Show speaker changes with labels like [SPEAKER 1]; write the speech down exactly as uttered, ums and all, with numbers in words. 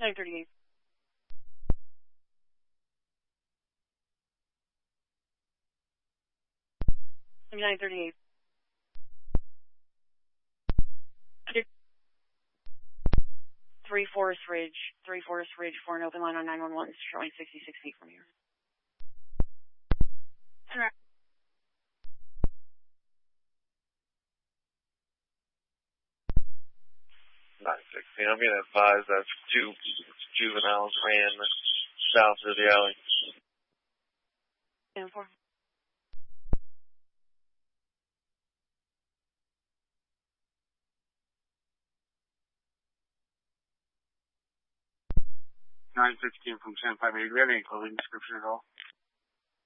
[SPEAKER 1] nine thirty-eight. nine thirty-eight. Three Forest Ridge, Three Forest Ridge for an open line on nine one one, showing sixty-six feet from here.
[SPEAKER 2] nine sixteen. I'm going to advise that two juveniles ran south of the alley.
[SPEAKER 1] ten four.
[SPEAKER 3] nine sixteen from San five eight. Do we have any clothing description at all?